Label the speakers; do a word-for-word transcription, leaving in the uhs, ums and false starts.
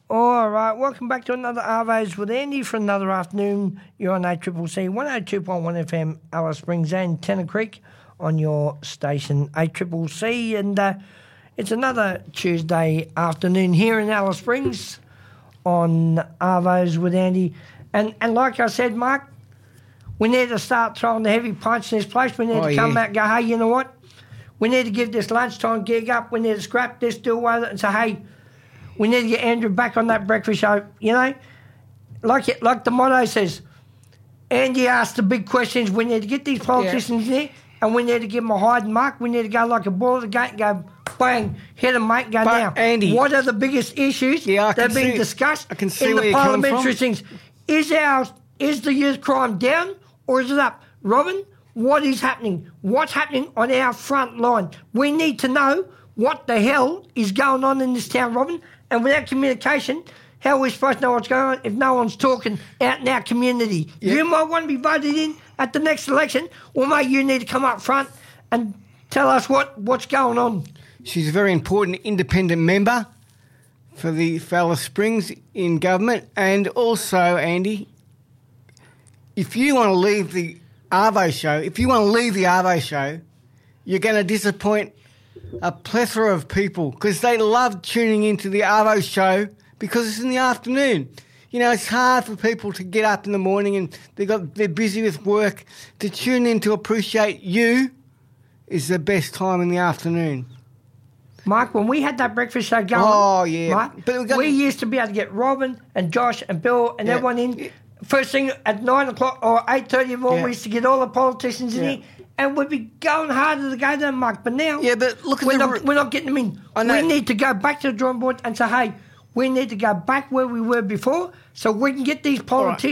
Speaker 1: All right, welcome back to another Arvos with Andy for another afternoon. You're on A C C C one oh two point one F M, Alice Springs and Tennant Creek on your station A C C C. And uh, it's another Tuesday afternoon here in Alice Springs on Arvos with Andy. And and like I said, Mark, we need to start throwing the heavy punch in this place. We need
Speaker 2: oh,
Speaker 1: to come
Speaker 2: yeah.
Speaker 1: back and go, hey, you know what? We need to give this lunchtime gig up. We need to scrap this, do away with it and say, hey, we need to get Andrew back on that breakfast show. You know, like it, like the motto says, Andy asks the big questions. We need to get these politicians yeah. there and we need to give them a hide and mark. We need to go like a ball at the gate and go, bang, hit them, mate, go
Speaker 2: but
Speaker 1: now.
Speaker 2: Andy,
Speaker 1: what are the biggest issues
Speaker 2: yeah,
Speaker 1: that are being
Speaker 2: see,
Speaker 1: discussed
Speaker 2: I can see
Speaker 1: in
Speaker 2: where
Speaker 1: the
Speaker 2: you're coming
Speaker 1: parliamentary
Speaker 2: from.
Speaker 1: things? Is, our, is the youth crime down or is it up? Robin, what is happening? What's happening on our front line? We need to know what the hell is going on in this town, Robin. And without communication, how are we supposed to know what's going on if no one's talking out in our community? Yeah. You might want to be voted in at the next election, or mate, you need to come up front and tell us what, what's going on.
Speaker 2: She's a very important independent member for the for Alice Springs in government. And also, Andy, if you want to leave the Arvo show, if you want to leave the Arvo show, you're going to disappoint a plethora of people because they love tuning into the Arvo show because it's in the afternoon. You know, it's hard for people to get up in the morning and they got they're busy with work. To tune in to appreciate you is the best time in the afternoon.
Speaker 1: Mark, when we had that breakfast show going,
Speaker 2: oh yeah,
Speaker 1: right,
Speaker 2: but we, got
Speaker 1: we used to be able to get Robin and Josh and Bill and
Speaker 2: yeah.
Speaker 1: everyone in. Yeah. First thing at nine o'clock or eight thirty in the morning,
Speaker 2: yeah.
Speaker 1: we used to get all the politicians in yeah. here. And we'd be going harder to go to them, Mark. But now
Speaker 2: yeah, but look at
Speaker 1: we're,
Speaker 2: the
Speaker 1: not, we're not getting them in. We need to go back to the drawing board and say, hey, we need to go back where we were before so we can get these politicians